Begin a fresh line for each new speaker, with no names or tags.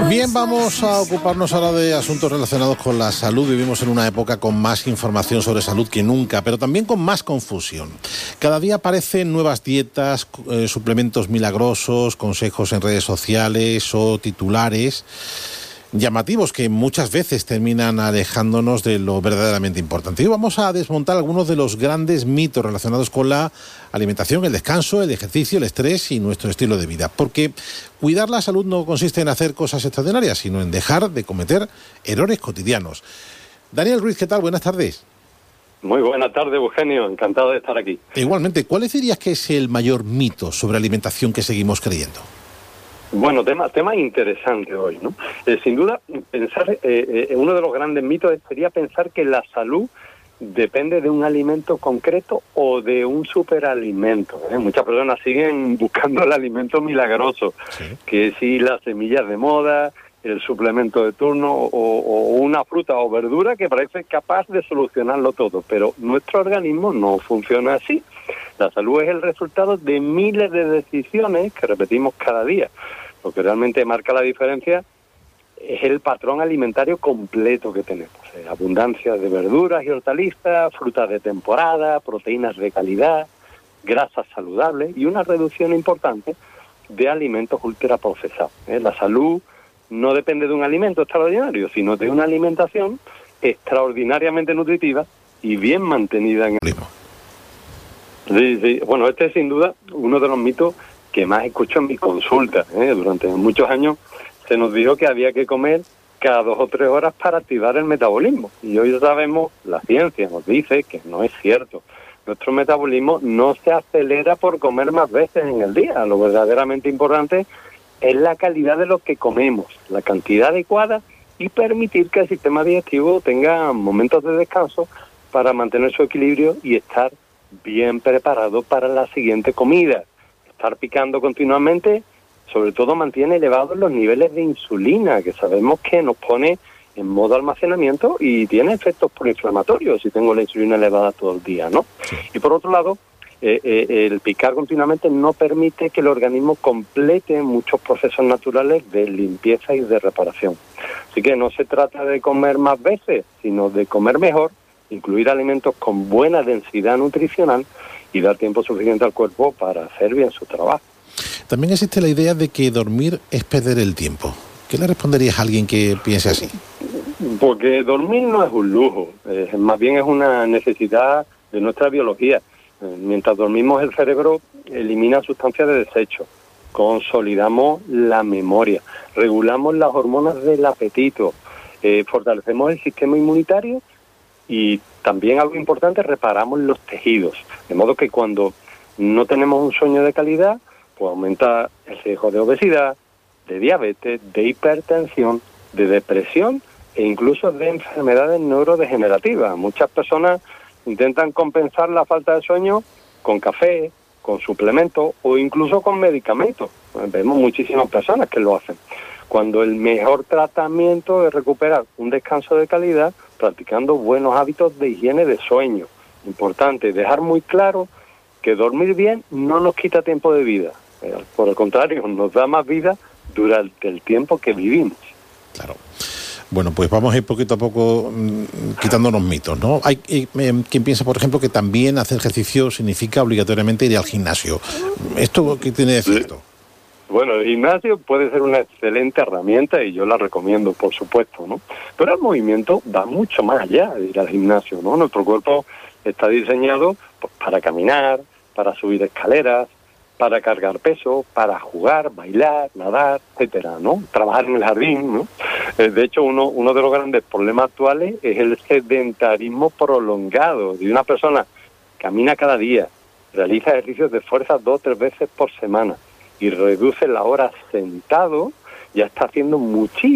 Bien, vamos a ocuparnos ahora de asuntos relacionados con la salud. Vivimos en una época con más información sobre salud que nunca, pero también con más confusión. Cada día aparecen nuevas dietas, suplementos milagrosos, consejos en redes sociales o titulares llamativos que muchas veces terminan alejándonos de lo verdaderamente importante. Y vamos a desmontar algunos de los grandes mitos relacionados con la alimentación, el descanso, el ejercicio, el estrés y nuestro estilo de vida. Porque cuidar la salud no consiste en hacer cosas extraordinarias, sino en dejar de cometer errores cotidianos. Daniel Ruiz, ¿qué tal? Buenas tardes.
Muy buenas tardes, Eugenio. Encantado de estar aquí.
Igualmente, ¿cuál dirías que es el mayor mito sobre alimentación que seguimos creyendo?
Bueno, tema interesante hoy, ¿no? Sin duda, pensar, uno de los grandes mitos sería pensar que la salud depende de un alimento concreto o de un superalimento. Muchas personas siguen buscando el alimento milagroso, sí, que si las semillas de moda, el suplemento de turno o una fruta o verdura que parece capaz de solucionarlo todo, pero nuestro organismo no funciona así. La salud es el resultado de miles de decisiones que repetimos cada día. Lo que realmente marca la diferencia es el patrón alimentario completo que tenemos. Abundancia de verduras y hortalizas, frutas de temporada, proteínas de calidad, grasas saludables y una reducción importante de alimentos ultraprocesados. La salud no depende de un alimento extraordinario, sino de una alimentación extraordinariamente nutritiva y bien mantenida en el tiempo. Sí. Bueno, este es sin duda uno de los mitos que más escucho en mi consulta. Durante muchos años se nos dijo que había que comer cada 2 o 3 horas para activar el metabolismo. Y hoy sabemos, la ciencia nos dice que no es cierto. Nuestro metabolismo no se acelera por comer más veces en el día. Lo verdaderamente importante es la calidad de lo que comemos, la cantidad adecuada y permitir que el sistema digestivo tenga momentos de descanso para mantener su equilibrio y estar bien preparado para la siguiente comida. Estar picando continuamente, sobre todo mantiene elevados los niveles de insulina, que sabemos que nos pone en modo almacenamiento y tiene efectos proinflamatorios si tengo la insulina elevada todo el día, ¿no? Y por otro lado, el picar continuamente no permite que el organismo complete muchos procesos naturales de limpieza y de reparación. Así que no se trata de comer más veces, sino de comer mejor, incluir alimentos con buena densidad nutricional y dar tiempo suficiente al cuerpo para hacer bien su trabajo.
También existe la idea de que dormir es perder el tiempo. ¿Qué le responderías a alguien que piense así?
Porque dormir no es un lujo, más bien es una necesidad de nuestra biología. Mientras dormimos, el cerebro elimina sustancias de desecho, consolidamos la memoria, regulamos las hormonas del apetito, fortalecemos el sistema inmunitario y también, algo importante, reparamos los tejidos. De modo que cuando no tenemos un sueño de calidad, pues aumenta el riesgo de obesidad, de diabetes, de hipertensión, de depresión e incluso de enfermedades neurodegenerativas. Muchas personas intentan compensar la falta de sueño con café, con suplementos o incluso con medicamentos. Vemos muchísimas personas que lo hacen. Cuando el mejor tratamiento es recuperar un descanso de calidad practicando buenos hábitos de higiene de sueño. Importante dejar muy claro que dormir bien no nos quita tiempo de vida. Por el contrario, nos da más vida durante el tiempo que vivimos.
Claro. Bueno, pues vamos a ir poquito a poco quitándonos mitos, ¿no? Hay quien piensa, por ejemplo, que también hacer ejercicio significa obligatoriamente ir al gimnasio. ¿Esto qué tiene de cierto?
Bueno, el gimnasio puede ser una excelente herramienta y yo la recomiendo, por supuesto, ¿no? Pero el movimiento va mucho más allá de ir al gimnasio, ¿no? Nuestro cuerpo está diseñado pues, para caminar, para subir escaleras, para cargar peso, para jugar, bailar, nadar, etcétera, ¿no? Trabajar en el jardín, ¿no? De hecho, uno de los grandes problemas actuales es el sedentarismo prolongado. Si una persona camina cada día, realiza ejercicios de fuerza 2 o 3 veces por semana y reduce la hora sentado, ya está haciendo muchísimo